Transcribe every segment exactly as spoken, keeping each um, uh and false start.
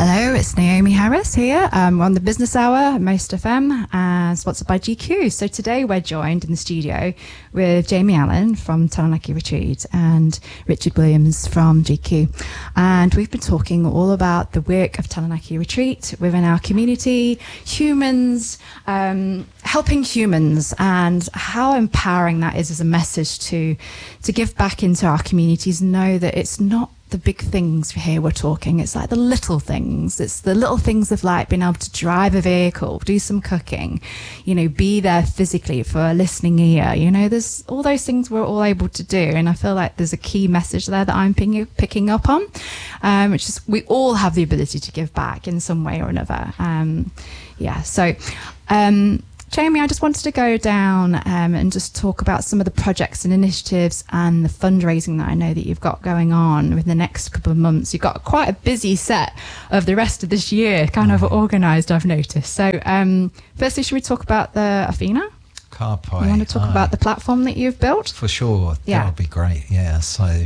Hello, it's Naomi Harris here. Um, we're on the Business Hour, Most F M, and sponsored by G Q. So today we're joined in the studio with Jamie Allen from Taranaki Retreat and Richard Williams from G Q. And we've been talking all about the work of Taranaki Retreat within our community, humans, um, helping humans, and how empowering that is as a message to, to give back into our communities, know that it's not the big things here we're talking. It's like the little things. It's the little things of like being able to drive a vehicle, do some cooking, you know, be there physically for a listening ear. You know, there's all those things we're all able to do. And I feel like there's a key message there that I'm picking, picking up on, um, which is we all have the ability to give back in some way or another. Um, yeah. So, um, Jamie, I just wanted to go down um, and just talk about some of the projects and initiatives and the fundraising that I know that you've got going on within the next couple of months. You've got quite a busy set of the rest of this year, kind of organised, I've noticed. So um, firstly, should we talk about the Awhina? Kāpai. You want to talk aye. about the platform that you've built? For sure. Yeah. That would be great. Yeah. So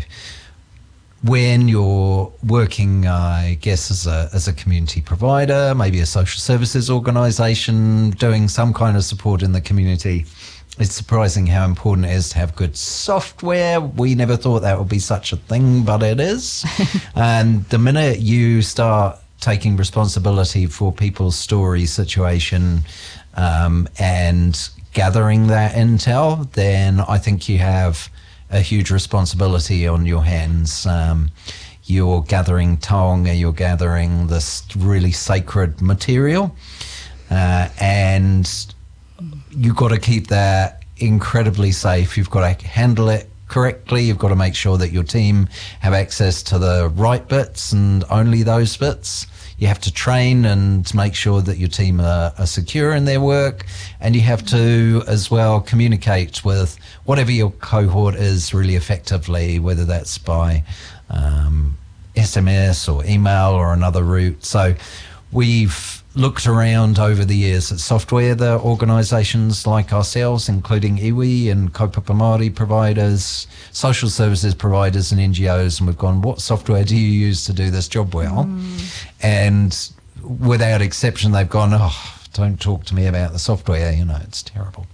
when you're working, I guess, as a as a community provider, maybe a social services organisation, doing some kind of support in the community, it's surprising how important it is to have good software. We never thought that would be such a thing, but it is. And the minute you start taking responsibility for people's story, situation, um, and gathering that intel, then I think you have a huge responsibility on your hands. Um, you're gathering taonga, you're gathering this really sacred material, uh, and you've got to keep that incredibly safe. You've got to handle it correctly. You've got to make sure that your team have access to the right bits and only those bits. You have to train and make sure that your team are, are secure in their work, and you have to as well communicate with whatever your cohort is really effectively, whether that's by um, S M S or email or another route. So we've looked around over the years at software that organisations like ourselves, including iwi and kaupapa Māori providers, social services providers and N G Os, and we've gone, what software do you use to do this job well? Mm. And without exception, they've gone, oh, don't talk to me about the software, you know, it's terrible.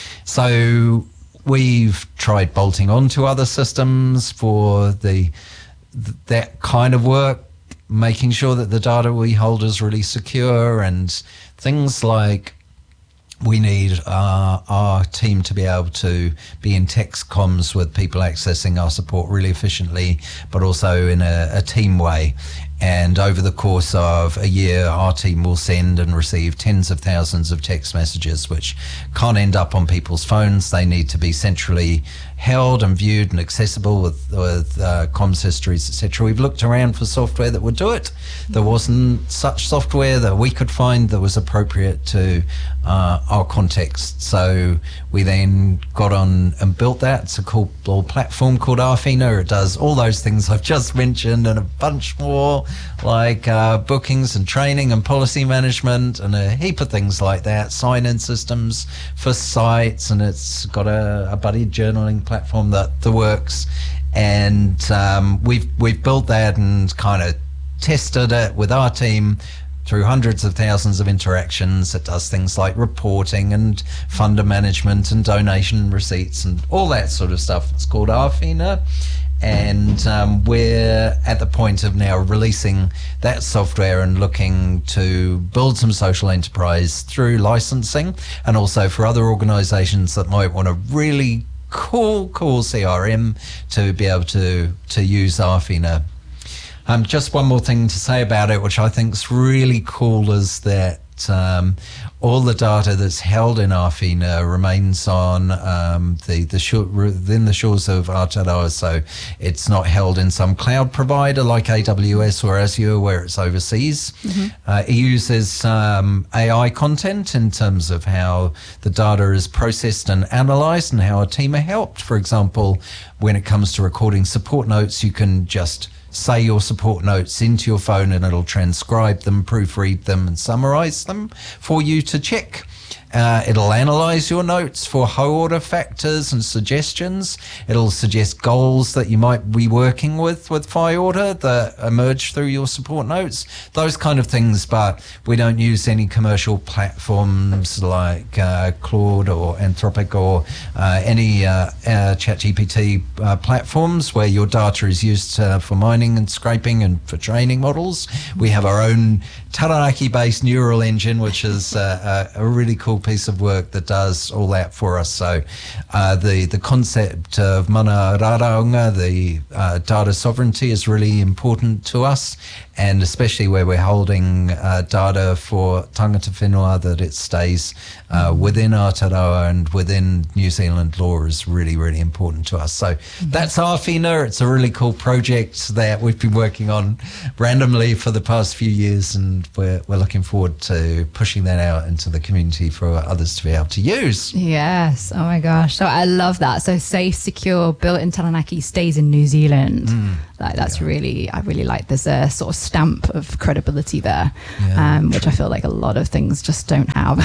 So we've tried bolting onto other systems for the that kind of work, making sure that the data we hold is really secure, and things like we need our, our team to be able to be in text comms with people accessing our support really efficiently, but also in a, a team way. And over the course of a year, our team will send and receive tens of thousands of text messages, which can't end up on people's phones. They need to be centrally held and viewed and accessible with, with uh, comms histories, et cetera. We've looked around for software that would do it. There wasn't such software that we could find that was appropriate to uh, our context. So we then got on and built that. It's a cool little platform called Awhina. It does all those things I've just mentioned and a bunch more, like uh, bookings and training and policy management and a heap of things like that, sign-in systems for sites, and it's got a, a buddy journaling platform that, that works. And um, we've we've built that and kind of tested it with our team through hundreds of thousands of interactions. It does things like reporting and funder management and donation receipts and all that sort of stuff. It's called Awhina. And um, we're at the point of now releasing that software and looking to build some social enterprise through licensing, and also for other organisations that might want a really cool, cool C R M to be able to, to use Awhina. Um, just one more thing to say about it, which I think is really cool, is that um, all the data that's held in Awhina remains on um, the, the shore, within the shores of Aotearoa, so it's not held in some cloud provider like A W S or Azure where it's overseas. Mm-hmm. Uh, it uses um, A I content in terms of how the data is processed and analysed and how a team are helped. For example, when it comes to recording support notes, you can just say your support notes into your phone and it'll transcribe them, proofread them and summarise them for you to check. Uh, it'll analyse your notes for high order factors and suggestions. It'll suggest goals that you might be working with with high order that emerge through your support notes, those kind of things. But we don't use any commercial platforms like uh, Claude or Anthropic or uh, any uh, uh, ChatGPT uh, platforms where your data is used uh, for mining and scraping and for training models. We have our own Taranaki-based neural engine, which is uh, a, a really cool piece of work that does all that for us. So uh, the, the concept of mana raraunga, the uh, data sovereignty, is really important to us, and especially where we're holding uh, data for tangata whenua, that it stays uh, within Aotearoa and within New Zealand law is really, really important to us. So mm-hmm. that's Awhina. It's a really cool project that we've been working on randomly for the past few years, and we're, we're looking forward to pushing that out into the community for others to be able to use. Yes. Oh my gosh. So I love that. So safe, secure, built in Taranaki, stays in New Zealand. Mm. Like that's yeah. really, I really like, there's a sort of stamp of credibility there, yeah, um, which I feel like a lot of things just don't have.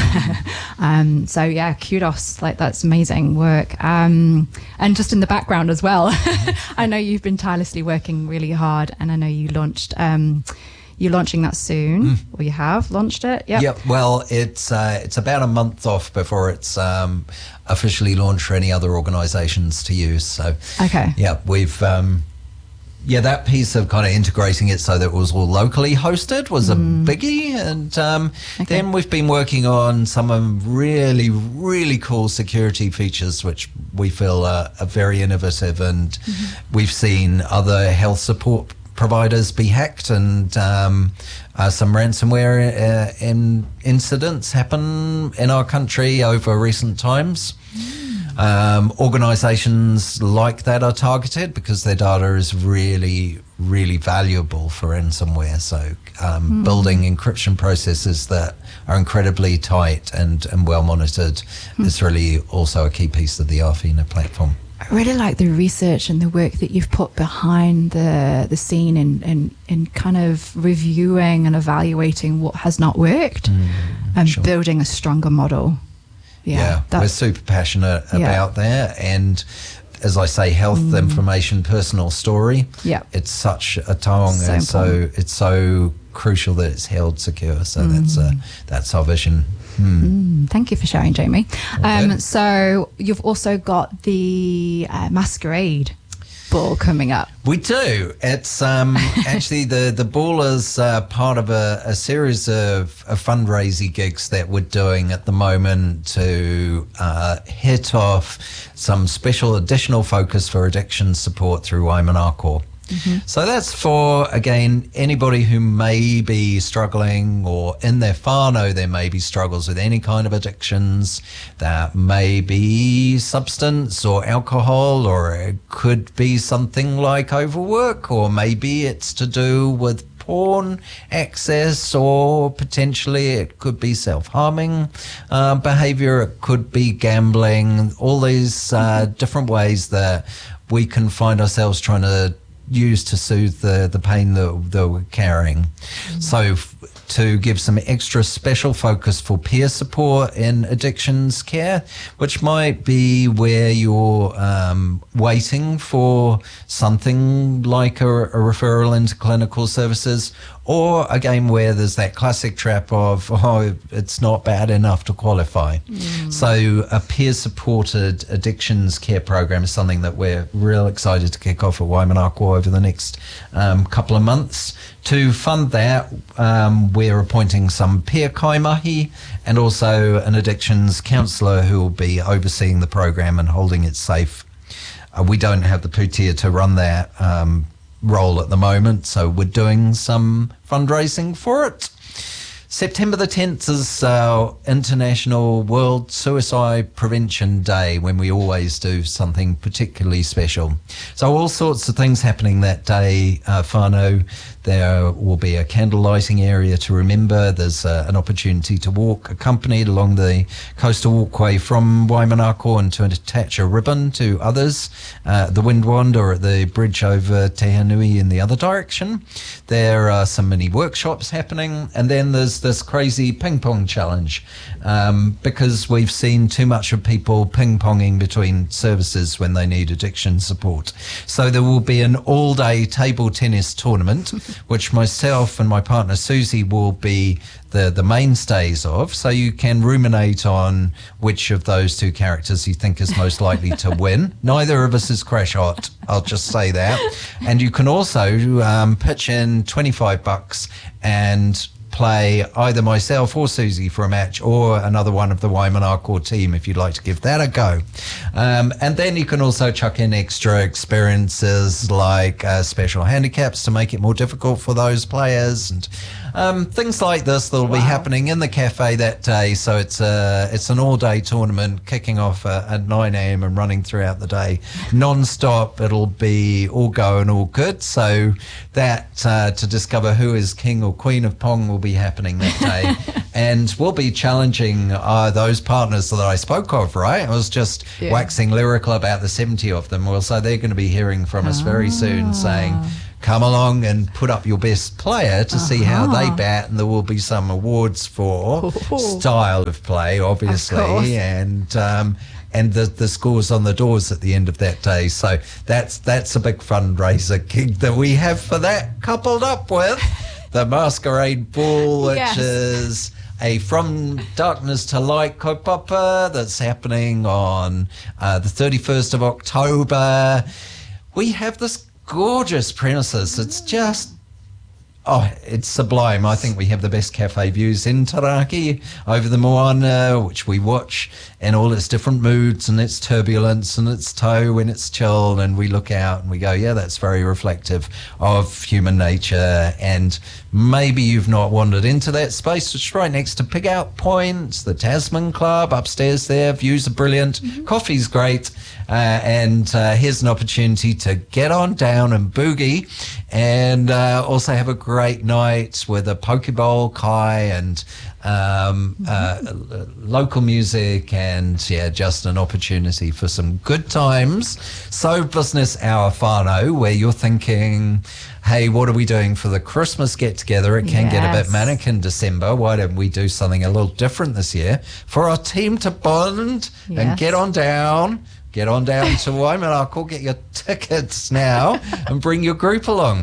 um, so yeah, kudos, like that's amazing work. Um, and just in the background as well, I know you've been tirelessly working really hard, and I know you launched, um, you're launching that soon, mm. or you have launched it? Yep. Yep. Well, it's uh, it's about a month off before it's um, officially launched for any other organisations to use. So okay. Yeah, we've. Um, Yeah, that piece of kind of integrating it so that it was all locally hosted was a mm. biggie. And um, okay. then we've been working on some of really, really cool security features, which we feel are, are very innovative. And mm-hmm. we've seen other health support providers be hacked, and um, uh, some ransomware uh, in incidents happen in our country over recent times. Mm. Um, organisations like that are targeted because their data is really, really valuable for ransomware. So um, mm. building encryption processes that are incredibly tight and, and well monitored mm. is really also a key piece of the Awhina platform. I really like the research and the work that you've put behind the the scene in, in, in kind of reviewing and evaluating what has not worked mm, and sure. building a stronger model. Yeah, yeah we're super passionate yeah. about that. And as I say, health mm. information, personal story. Yeah, it's such a taonga, so and so it's so crucial that it's held secure. So mm. that's uh, that's our vision. Mm. Mm, thank you for sharing, Jamie. Um, so you've also got the uh, Masquerade ball coming up. We do. It's um, actually the, the ball is uh, part of a, a series of, of fundraising gigs that we're doing at the moment to uh, hit off some special additional focus for addiction support through Waimanako. Mm-hmm. So that's for, again, anybody who may be struggling, or in their whānau there may be struggles with any kind of addictions. That may be substance or alcohol, or it could be something like overwork, or maybe it's to do with porn access, or potentially it could be self-harming uh, behaviour, it could be gambling, all these uh, different ways that we can find ourselves trying to use to soothe the, the pain that, that we're carrying. Mm-hmm. So f- to give some extra special focus for peer support in addictions care, which might be where you're um, waiting for something like a, a referral into clinical services, or again where there's that classic trap of, oh, it's not bad enough to qualify. Mm. So a peer-supported addictions care program is something that we're real excited to kick off at Waimanako over the next um, couple of months. To fund that, um, we're appointing some peer kaimahi and also an addictions counsellor who will be overseeing the program and holding it safe. Uh, we don't have the putia to run that um, role at the moment, so we're doing some fundraising for it. September the tenth is our International World Suicide Prevention Day, when we always do something particularly special. So all sorts of things happening that day, uh, whānau. There will be a candle lighting area to remember. There's uh, an opportunity to walk accompanied along the coastal walkway from Waimanako and to attach a ribbon to others, uh, the Windwand, or at the bridge over Te Hanui in the other direction. There are some mini workshops happening, and then there's is this crazy ping pong challenge, um, because we've seen too much of people ping ponging between services when they need addiction support. So there will be an all-day table tennis tournament, which myself and my partner Susie will be the the mainstays of, so you can ruminate on which of those two characters you think is most likely to win. Neither of us is crash hot, I'll just say that. And you can also um, pitch in twenty-five bucks and play either myself or Susie for a match, or another one of the Waimanā core team if you'd like to give that a go. Um, and then you can also chuck in extra experiences like uh, special handicaps to make it more difficult for those players, and um, things like this that will wow. be happening in the cafe that day. So it's a, it's an all-day tournament kicking off uh, at nine a.m. and running throughout the day non-stop. It'll be all go and all good. So that uh, to discover who is king or queen of Pong will be happening that day. And we'll be challenging uh, those partners that I spoke of, right? I was just yeah. waxing lyrical about the seventy of them. Well, so they're going to be hearing from us very ah. soon saying, come along and put up your best player to uh-huh. see how they bat, and there will be some awards for Ooh. style of play, obviously, and um, and the the scores on the doors at the end of that day. So that's that's a big fundraiser gig that we have for that, coupled up with the Masquerade Ball, which yes. is a From Darkness to Light kaupapa that's happening on uh, the thirty-first of October. We have this gorgeous premises. It's just, oh, it's sublime. I think we have the best cafe views in Taranaki over the Moana, which we watch in all its different moods and its turbulence and its toe when it's chilled, and we look out and we go, yeah, that's very reflective of human nature. And maybe you've not wandered into that space, which is right next to Pig Out Point, the Tasman Club upstairs there. Views are brilliant, mm-hmm. coffee's great, uh, and uh, here's an opportunity to get on down and boogie, and uh, also have a great night with a poke bowl, kai, and um, uh, local music, and yeah, just an opportunity for some good times. So business hour whānau, where you're thinking, hey, what are we doing for the Christmas get-together? It can yes. get a bit manic in December. Why don't we do something a little different this year for our team to bond yes. and get on down, get on down to Waimanā Core, get your tickets now and bring your group along.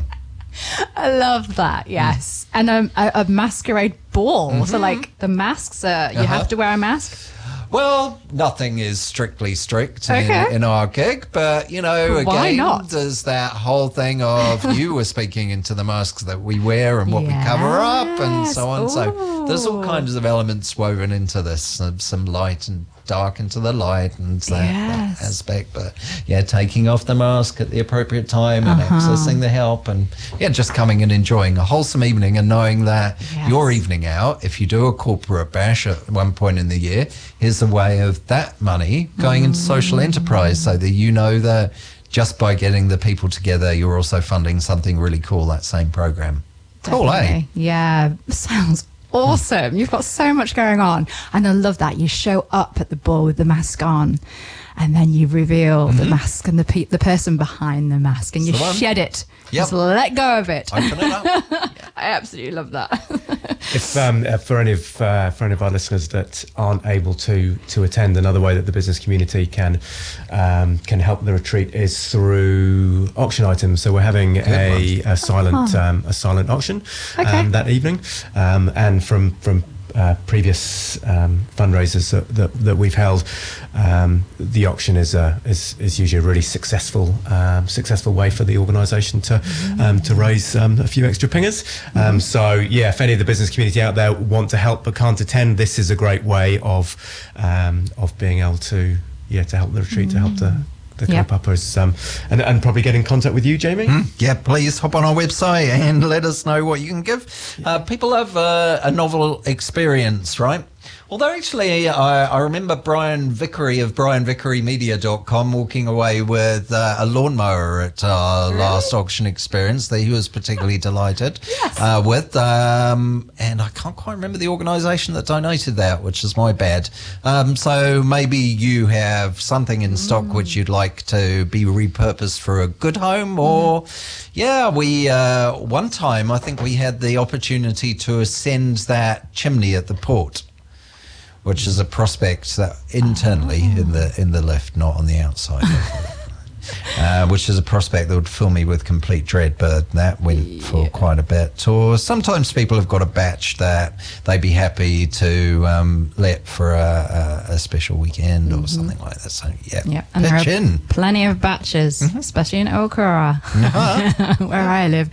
I love that, yes. Mm. And um, a, a masquerade ball. Mm-hmm. So, like, the masks, are, you uh-huh. have to wear a mask? Well, nothing is strictly strict okay. in, in our gig, but, you know, well, why again, not? there's that whole thing of you were speaking into the masks that we wear and what yes. we cover up and so on. Ooh. So there's all kinds of elements woven into this, some, some light and dark into the light and that, yes. that aspect. But, yeah, taking off the mask at the appropriate time and uh-huh. accessing the help, and, yeah, just coming and enjoying a wholesome evening and knowing that yes. your evening out, if you do a corporate bash at one point in the year, here's a way of that money going into social enterprise, so that you know that just by getting the people together, you're also funding something really cool, that same program. Cool, eh? Yeah, sounds awesome. You've got so much going on, and I love that you show up at the ball with the mask on, and then you reveal mm-hmm. the mask and the pe- the person behind the mask, and That's you shed it. Yep. Just let go of it. Open it up. Yeah. I absolutely love that. If um, uh, for any of uh, for any of our listeners that aren't able to to attend, another way that the business community can um, can help the retreat is through auction items. So we're having a, a silent oh. um, a silent auction okay. um, that evening, um, and from from. Uh, previous um, fundraisers that, that, that we've held, um, the auction is, a, is is usually a really successful um, successful way for the organisation to um, to raise um, a few extra pingers. Um, so yeah, if any of the business community out there want to help but can't attend, this is a great way of um, of being able to yeah to help the retreat, to help the the yep. co-puppers, um, and, and probably get in contact with you, Jamie. Mm, yeah, please hop on our website and let us know what you can give. Uh, people have uh, a novel experience, right? Although actually, I, I remember Brian Vickery of brian vickery media dot com walking away with uh, a lawnmower at our really? last auction experience that he was particularly delighted yes. uh, with. Um, and I can't quite remember the organisation that donated that, which is my bad. Um, so maybe you have something in stock mm. which you'd like to be repurposed for a good home, or mm. yeah, we uh, one time I think we had the opportunity to ascend that chimney at the port, which is a prospect that internally oh. in the in the lift, not on the outside. uh, which is a prospect that would fill me with complete dread, but that went yeah. for quite a bit. Or sometimes people have got a batch that they'd be happy to um, let for a, a, a special weekend mm-hmm. or something like that. So yeah, yeah. and pitch there are in. Plenty of batches, mm-hmm. especially in Okura, uh-huh. where I live.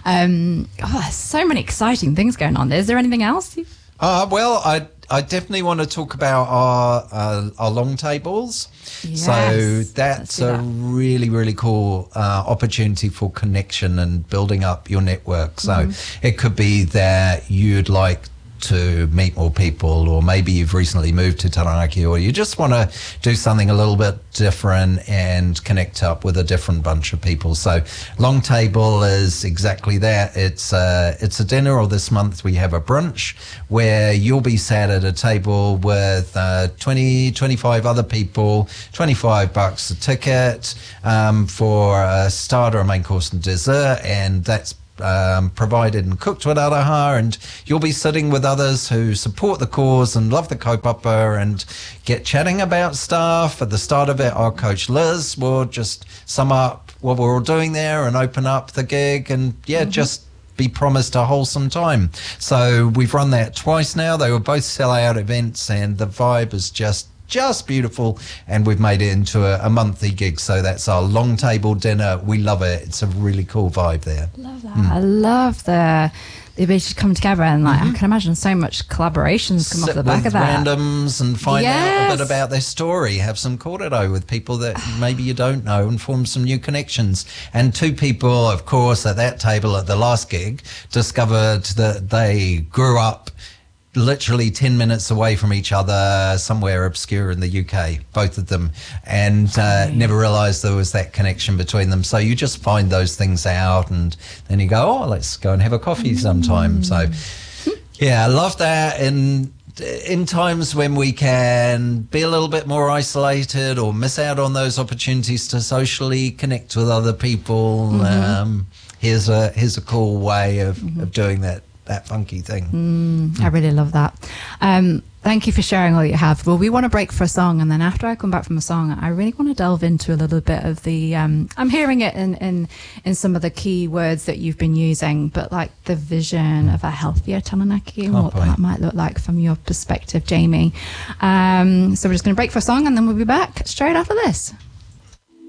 Um, oh, there's so many exciting things going on. Is there anything else? Uh, well, I I definitely want to talk about our uh, our long tables. Yes, so that's a that. really, really cool uh, opportunity for connection and building up your network. So mm-hmm. it could be that you'd like to meet more people, or maybe you've recently moved to Taranaki, or you just want to do something a little bit different and connect up with a different bunch of people. So Long Table is exactly that. It's a, it's a dinner, or this month we have a brunch where you'll be sat at a table with uh, twenty, twenty-five other people, twenty-five bucks a ticket um, for a starter, a main course and dessert, and that's Um, provided and cooked with Araha, and you'll be sitting with others who support the cause and love the kaupapa and get chatting about stuff. At the start of it, our coach Liz will just sum up what we're all doing there and open up the gig, and yeah, mm-hmm. just be promised a wholesome time. So we've run that twice now. They were both sell-out events, and the vibe is just just beautiful, and we've made it into a, a monthly gig. So that's our Long Table dinner. We love it. It's a really cool vibe there. Love that. Mm. I love the the ability to come together, and like mm-hmm. I can imagine so much collaborations come Sit off the back of that. Randoms and find yes. out a bit about their story. Have some kōrero with people that maybe you don't know, and form some new connections. And two people, of course, at that table at the last gig discovered that they grew up literally ten minutes away from each other, somewhere obscure in the U K, both of them, and uh, never realised there was that connection between them. So you just find those things out, and then you go, oh, let's go and have a coffee sometime. Mm. So yeah, I love that. And in times when we can be a little bit more isolated or miss out on those opportunities to socially connect with other people, mm-hmm. um, here's a here's a cool way of, mm-hmm. of doing that. that funky thing. Mm, I really love that. Um, thank you for sharing all you have. Well, we want to break for a song, and then after I come back from a song, I really want to delve into a little bit of the, um, I'm hearing it in, in, in some of the key words that you've been using, but like the vision of a healthier Taranaki and what that might look like from your perspective, Jamie. Um, so we're just going to break for a song, and then we'll be back straight after this.